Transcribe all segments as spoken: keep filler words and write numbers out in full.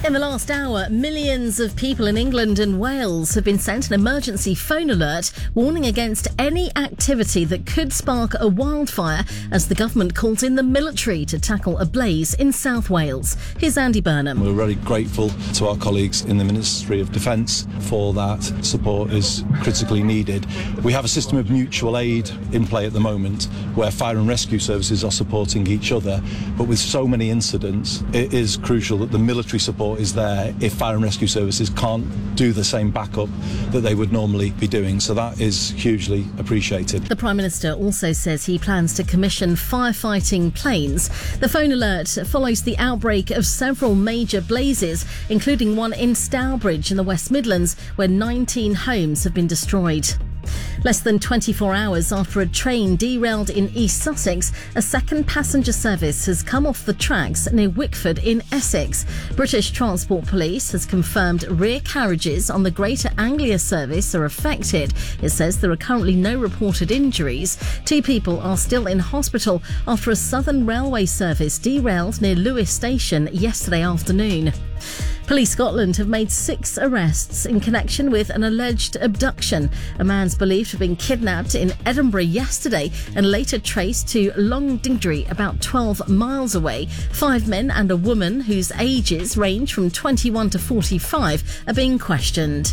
In the last hour, millions of people in England and Wales have been sent an emergency phone alert warning against any activity that could spark a wildfire as the government calls in the military to tackle a blaze in South Wales. Here's Andy Burnham. We're very grateful to our colleagues in the Ministry of Defence for that. Support is critically needed. We have a system of mutual aid in play at the moment where fire and rescue services are supporting each other, but with so many incidents, it is crucial that the military support is there if fire and rescue services can't do the same backup that they would normally be doing. So that is hugely appreciated. The Prime Minister also says he plans to commission firefighting planes. The phone alert follows the outbreak of several major blazes, including one in Stourbridge in the West Midlands, where nineteen homes have been destroyed. Less than twenty-four hours after a train derailed in East Sussex, a second passenger service has come off the tracks near Wickford in Essex. British Transport Police has confirmed rear carriages on the Greater Anglia service are affected. It says there are currently no reported injuries. Two people are still in hospital after a Southern Railway service derailed near Lewis Station yesterday afternoon. Police Scotland have made six arrests in connection with an alleged abduction. A man's believed to have been kidnapped in Edinburgh yesterday and later traced to Longdingdry, about twelve miles away. Five men and a woman whose ages range from twenty-one to forty-five are being questioned.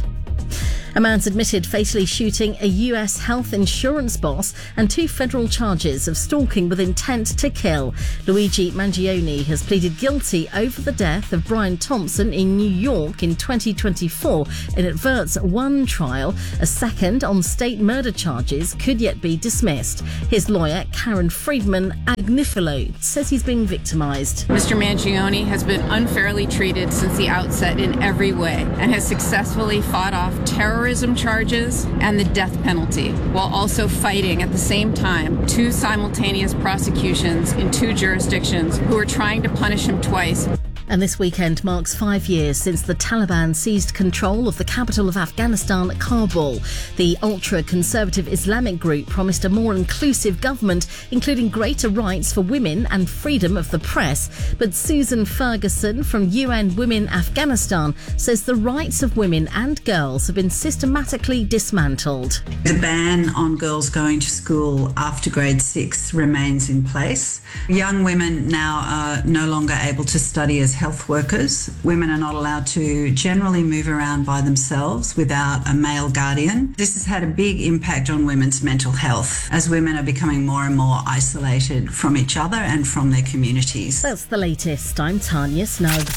A man's admitted fatally shooting a U S health insurance boss and two federal charges of stalking with intent to kill. Luigi Mangione has pleaded guilty over the death of Brian Thompson in New York in twenty twenty-four in adverts one trial. A second on state murder charges could yet be dismissed. His lawyer, Karen Friedman Agnifilo, says he's being victimised. Mister Mangione has been unfairly treated since the outset in every way and has successfully fought off terrorism charges and the death penalty, while also fighting at the same time two simultaneous prosecutions in two jurisdictions who are trying to punish him twice. And this weekend marks five years since the Taliban seized control of the capital of Afghanistan, Kabul. The ultra-conservative Islamic group promised a more inclusive government, including greater rights for women and freedom of the press. But Susan Ferguson from U N Women Afghanistan says the rights of women and girls have been systematically dismantled. The ban on girls going to school after grade six remains in place. Young women now are no longer able to study as health workers. Women are not allowed to generally move around by themselves without a male guardian. This has had a big impact on women's mental health as women are becoming more and more isolated from each other and from their communities. That's the latest. I'm Tanya Snug.